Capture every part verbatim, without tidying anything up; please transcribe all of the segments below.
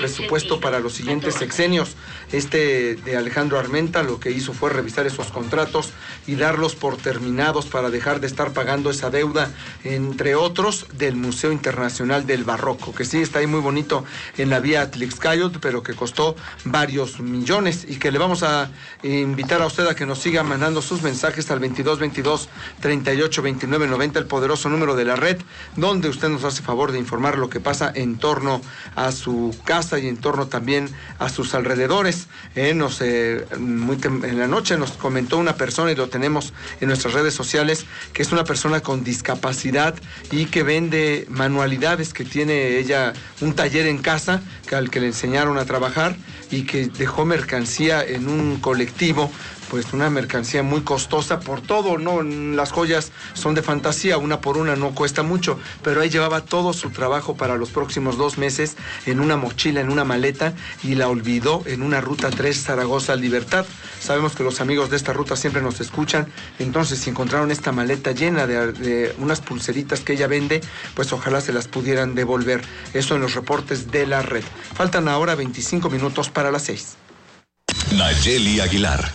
presupuesto para los siguientes sexenios. Este de Alejandro Armenta lo que hizo fue revisar esos contratos y darlos por terminados para dejar de estar pagando esa deuda, entre otros, del Museo Internacional del Barroco, que sí está ahí muy bonito en la vía Atlixcayot, pero que costó varios millones, y que le vamos a invitar a usted a que nos siga mandando sus mensajes al veintidós veintidós treinta y ocho veintinueve noventa, el poderoso número de la red, donde usted nos hace favor de informar lo que pasa en torno a su casa y en torno también a sus alrededores. Eh, nos, eh, muy en la noche nos comentó una persona, y lo tenemos en nuestras redes sociales, que es una persona con discapacidad y que vende manualidades, que tiene ella un taller en casa que al que le enseñaron a trabajar, y que dejó mercancía en un colectivo, pues una mercancía muy costosa por todo, ¿no? Las joyas son de fantasía, una por una no cuesta mucho, pero ahí llevaba todo su trabajo para los próximos dos meses en una mochila, en una maleta, y la olvidó en una ruta tres Zaragoza-Libertad. Sabemos que los amigos de esta ruta siempre nos escuchan, entonces si encontraron esta maleta llena de, de unas pulseritas que ella vende, pues ojalá se las pudieran devolver. Eso en los reportes de la red. Faltan ahora veinticinco minutos para las seis. Nayeli Aguilar.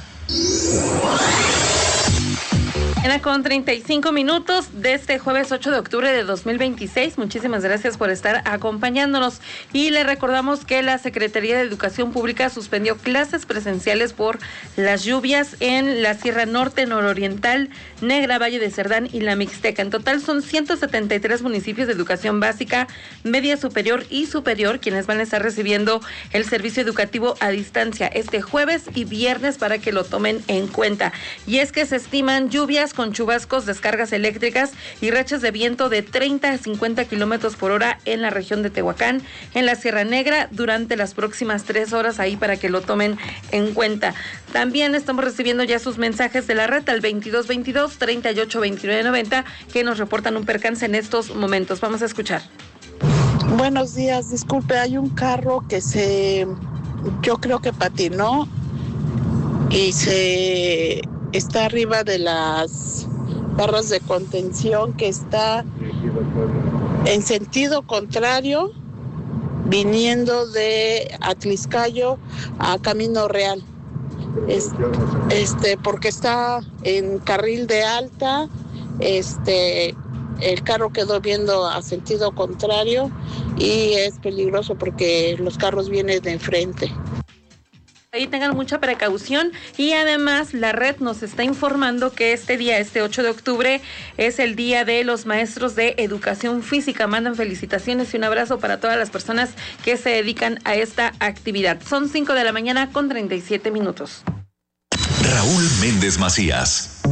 Con treinta y cinco minutos de este jueves ocho de octubre de dos mil veintiséis. Muchísimas gracias por estar acompañándonos, y le recordamos que la Secretaría de Educación Pública suspendió clases presenciales por las lluvias en la Sierra Norte, Nororiental, Negra, Valle de Cerdán y la Mixteca. En total son ciento setenta y tres municipios de educación básica, media superior y superior quienes van a estar recibiendo el servicio educativo a distancia este jueves y viernes, para que lo tomen en cuenta. Y es que se estiman lluvias con chubascos, descargas eléctricas y rachas de viento de treinta a cincuenta kilómetros por hora en la región de Tehuacán, en la Sierra Negra, durante las próximas tres horas, ahí para que lo tomen en cuenta. También estamos recibiendo ya sus mensajes de la red al veintidós veintidós treinta y ocho veintinueve noventa, que nos reportan un percance en estos momentos. Vamos a escuchar. Buenos días, disculpe, hay un carro que se, yo creo que patinó y se está arriba de las barras de contención, que está en sentido contrario, viniendo de Atlixcayo a Camino Real. Es, este, porque está en carril de alta, este, el carro quedó viendo a sentido contrario y es peligroso porque los carros vienen de enfrente. Ahí tengan mucha precaución, y además la red nos está informando que este día, este ocho de octubre, es el día de los maestros de educación física. Mandan felicitaciones y un abrazo para todas las personas que se dedican a esta actividad. Son cinco de la mañana con treinta y siete minutos. Raúl Méndez Macías.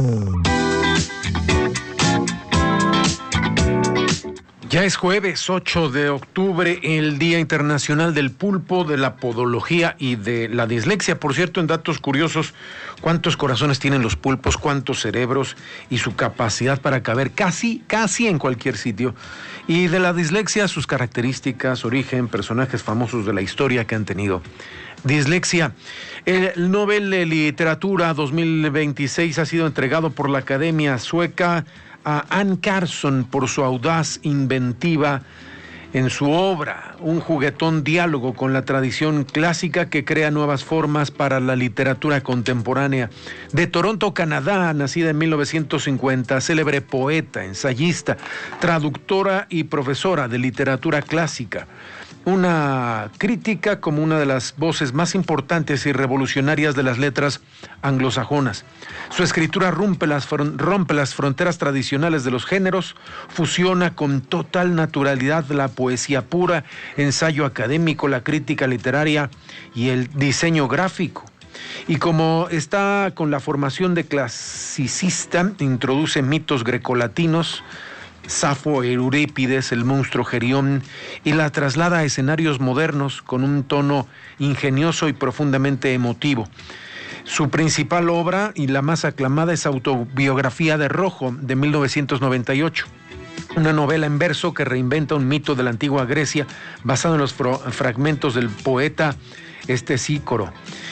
Ya es jueves ocho de octubre, el Día Internacional del Pulpo, de la Podología y de la Dislexia. Por cierto, en datos curiosos, ¿cuántos corazones tienen los pulpos? ¿Cuántos cerebros? Y su capacidad para caber casi, casi en cualquier sitio. Y de la dislexia, sus características, origen, personajes famosos de la historia que han tenido dislexia. El Nobel de Literatura dos mil veintiséis ha sido entregado por la Academia Sueca a Anne Carson por su audaz inventiva en su obra, un juguetón diálogo con la tradición clásica que crea nuevas formas para la literatura contemporánea. De Toronto, Canadá, nacida en mil novecientos cincuenta, célebre poeta, ensayista, traductora y profesora de literatura clásica. Una crítica como una de las voces más importantes y revolucionarias de las letras anglosajonas. Su escritura rompe las, rompe las fronteras tradicionales de los géneros, fusiona con total naturalidad la poesía pura, ensayo académico, la crítica literaria y el diseño gráfico. Y como está con la formación de clasicista, introduce mitos grecolatinos, Safo, Eurípides, el monstruo Gerión, y la traslada a escenarios modernos con un tono ingenioso y profundamente emotivo. Su principal obra y la más aclamada es Autobiografía de Rojo, de mil novecientos noventa y ocho. Una novela en verso que reinventa un mito de la antigua Grecia basado en los fragmentos del poeta Estesícoro.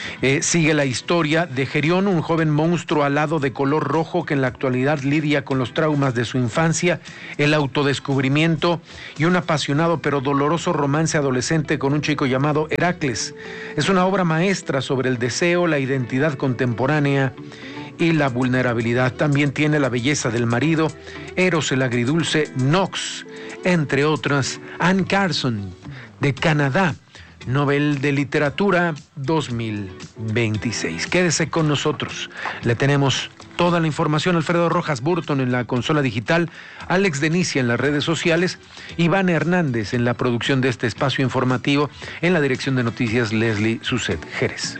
Eh, sigue la historia de Gerión, un joven monstruo alado de color rojo que en la actualidad lidia con los traumas de su infancia, el autodescubrimiento y un apasionado pero doloroso romance adolescente con un chico llamado Heracles. Es una obra maestra sobre el deseo, la identidad contemporánea y la vulnerabilidad. También tiene La belleza del marido, Eros el agridulce, Knox, entre otras. Anne Carson, de Canadá, Nobel de Literatura dos mil veintiséis. Quédese con nosotros. Le tenemos toda la información. Alfredo Rojas Burton en la consola digital, Alex Denicia en las redes sociales, Iván Hernández en la producción de este espacio informativo, en la dirección de noticias Leslie Suset Jerez.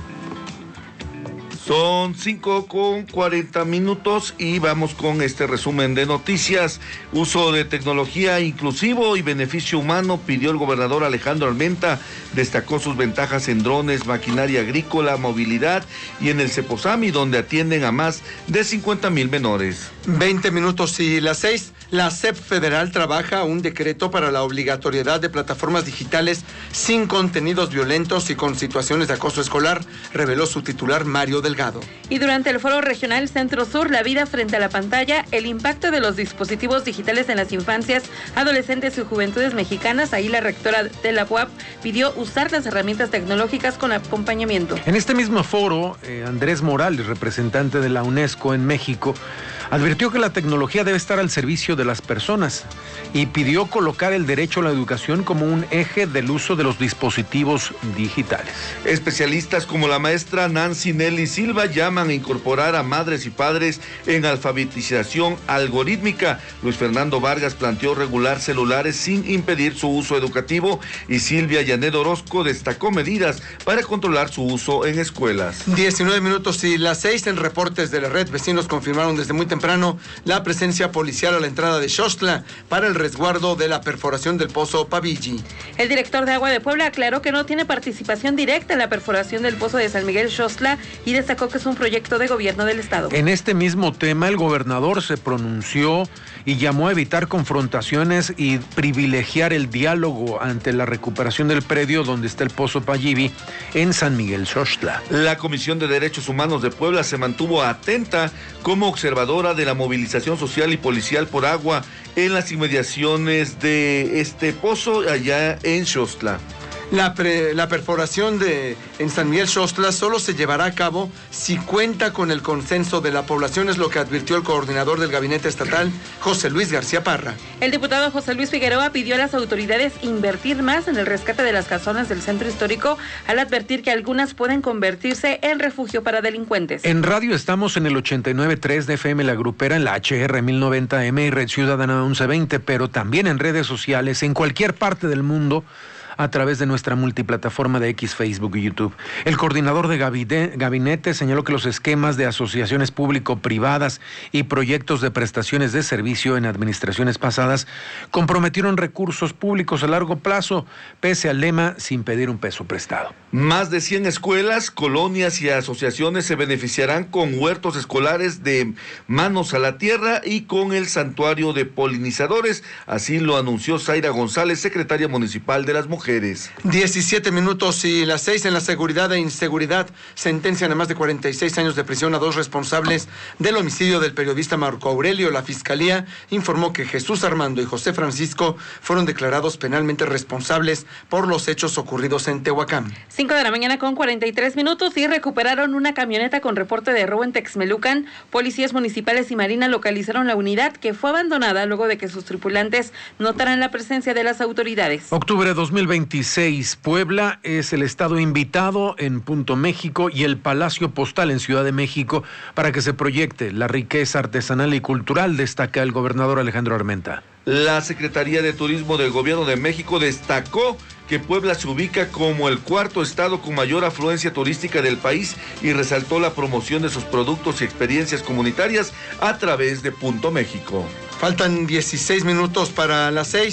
Son cinco con cuarenta minutos y vamos con este resumen de noticias. Uso de tecnología inclusivo y beneficio humano pidió el gobernador Alejandro Armenta. Destacó sus ventajas en drones, maquinaria agrícola, movilidad y en el Ceposami, donde atienden a más de cincuenta mil menores. veinte minutos y las seis. La S E P Federal trabaja un decreto para la obligatoriedad de plataformas digitales sin contenidos violentos y con situaciones de acoso escolar, reveló su titular Mario Delgado. Y durante el Foro Regional Centro Sur, la vida frente a la pantalla, el impacto de los dispositivos digitales en las infancias, adolescentes y juventudes mexicanas, ahí la rectora de la U A P pidió usar las herramientas tecnológicas con acompañamiento. En este mismo foro, eh, Andrés Morales, representante de la UNESCO en México, advirtió que la tecnología debe estar al servicio de las personas y pidió colocar el derecho a la educación como un eje del uso de los dispositivos digitales. Especialistas como la maestra Nancy Nelly Silva llaman a incorporar a madres y padres en alfabetización algorítmica. Luis Fernando Vargas planteó regular celulares sin impedir su uso educativo y Silvia Yanet Orozco destacó medidas para controlar su uso en escuelas. diecinueve minutos y las seis. En reportes de la red, vecinos confirmaron desde muy temprano la presencia policial a la entrada de Xoxtla para el resguardo de la perforación del pozo Pavilli. El director de Agua de Puebla aclaró que no tiene participación directa en la perforación del pozo de San Miguel Xoxtla y destacó que es un proyecto de gobierno del estado. En este mismo tema, el gobernador se pronunció y llamó a evitar confrontaciones y privilegiar el diálogo ante la recuperación del predio donde está el pozo Pavilli en San Miguel Xoxtla. La Comisión de Derechos Humanos de Puebla se mantuvo atenta como observadora de la movilización social y policial por agua en las inmediaciones de este pozo allá en Xoxtla. La, pre, la perforación de, en San Miguel Xoxtla solo se llevará a cabo si cuenta con el consenso de la población, es lo que advirtió el coordinador del gabinete estatal, José Luis García Parra. El diputado José Luis Figueroa pidió a las autoridades invertir más en el rescate de las casonas del centro histórico, al advertir que algunas pueden convertirse en refugio para delincuentes. En radio estamos en el ochenta y nueve punto tres de F M La Grupera, en la H R mil noventa M y Red Ciudadana once veinte, pero también en redes sociales en cualquier parte del mundo, a través de nuestra multiplataforma de X, Facebook y YouTube. El coordinador de gabinete señaló que los esquemas de asociaciones público-privadas y proyectos de prestaciones de servicio en administraciones pasadas comprometieron recursos públicos a largo plazo, pese al lema sin pedir un peso prestado. Más de cien escuelas, colonias y asociaciones se beneficiarán con huertos escolares de manos a la tierra y con el santuario de polinizadores. Así lo anunció Zaira González, secretaria municipal de las Mujeres. diecisiete minutos y las seis. En la seguridad e inseguridad sentencian a más de cuarenta y seis años de prisión a dos responsables del homicidio del periodista Marco Aurelio. La Fiscalía informó que Jesús Armando y José Francisco fueron declarados penalmente responsables por los hechos ocurridos en Tehuacán. cinco de la mañana con cuarenta y tres minutos y recuperaron una camioneta con reporte de robo en Texmelucan. Policías municipales y Marina localizaron la unidad, que fue abandonada luego de que sus tripulantes notaran la presencia de las autoridades. Octubre dos mil veintiséis, Puebla es el estado invitado en Punto México y el Palacio Postal en Ciudad de México para que se proyecte la riqueza artesanal y cultural, destaca el gobernador Alejandro Armenta. La Secretaría de Turismo del Gobierno de México destacó que Puebla se ubica como el cuarto estado con mayor afluencia turística del país y resaltó la promoción de sus productos y experiencias comunitarias a través de Punto México. Faltan dieciséis minutos para las seis.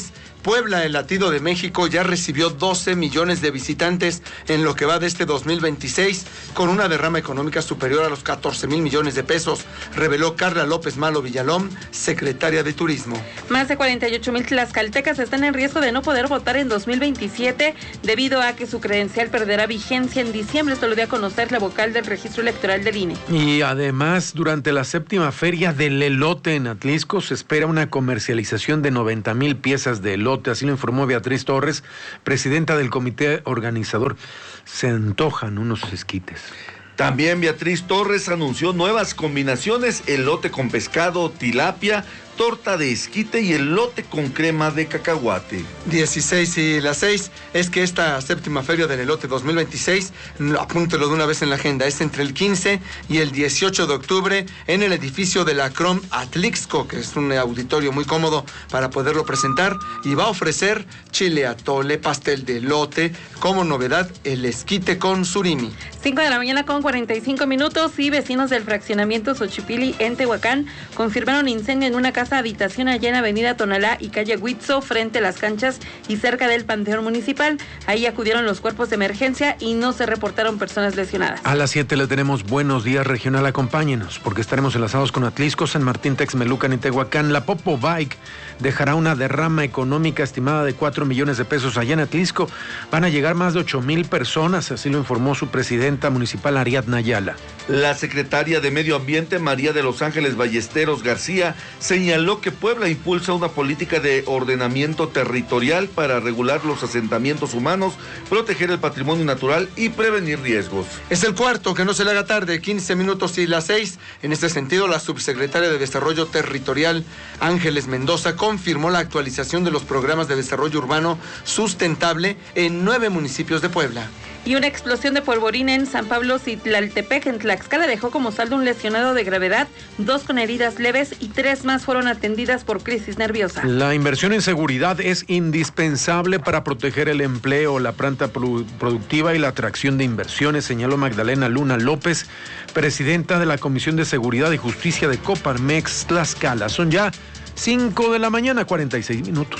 Puebla, el latido de México, ya recibió doce millones de visitantes en lo que va de este dos mil veintiséis, con una derrama económica superior a los catorce mil millones de pesos, reveló Carla López Malo Villalón, secretaria de Turismo. Más de cuarenta y ocho mil tlaxcaltecas están en riesgo de no poder votar en dos mil veintisiete debido a que su credencial perderá vigencia en diciembre. Esto lo dio a conocer la vocal del registro electoral del I N E. Y además, durante la séptima feria del elote en Atlixco se espera una comercialización de noventa mil piezas de elote, así lo informó Beatriz Torres, presidenta del comité organizador. Se antojan unos esquites. También Beatriz Torres anunció nuevas combinaciones: elote con pescado, tilapia, torta de esquite y elote con crema de cacahuate. dieciséis y las seis, es que esta séptima feria del elote dos mil veintiséis, apúntelo de una vez en la agenda, es entre el quince y el dieciocho de octubre en el edificio de la Crom Atlixco, que es un auditorio muy cómodo para poderlo presentar, y va a ofrecer chile atole, pastel de elote, como novedad el esquite con surimi. cinco de la mañana con cuarenta y cinco minutos y vecinos del fraccionamiento Xochipilli en Tehuacán confirmaron incendio en una casa habitación allá en Avenida Tonalá y calle Huitzo, frente a las canchas y cerca del Panteón Municipal. Ahí acudieron los cuerpos de emergencia y no se reportaron personas lesionadas. A las siete le tenemos Buenos Días Regional. Acompáñenos, porque estaremos enlazados con Atlixco, San Martín, Texmelucan y Tehuacán. La Popo Bike dejará una derrama económica estimada de cuatro millones de pesos allá en Atlixco. Van a llegar más de ocho mil personas, así lo informó su presidenta municipal, Ariadna Ayala. La secretaria de Medio Ambiente, María de los Ángeles Ballesteros García, señaló que Puebla impulsa una política de ordenamiento territorial para regular los asentamientos humanos, proteger el patrimonio natural y prevenir riesgos. Es el cuarto, que no se le haga tarde, quince minutos y las seis. En este sentido, la subsecretaria de Desarrollo Territorial, Ángeles Mendoza, confirmó la actualización de los programas de desarrollo urbano sustentable en nueve municipios de Puebla. Y una explosión de polvorín en San Pablo Citlaltepec, en Tlaxcala, dejó como saldo un lesionado de gravedad, dos con heridas leves y tres más fueron atendidas por crisis nerviosa. La inversión en seguridad es indispensable para proteger el empleo, la planta productiva y la atracción de inversiones, señaló Magdalena Luna López, presidenta de la Comisión de Seguridad y Justicia de Coparmex Tlaxcala. Son ya cinco de la mañana, cuarenta y seis minutos.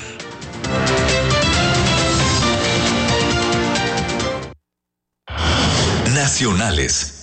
Nacionales.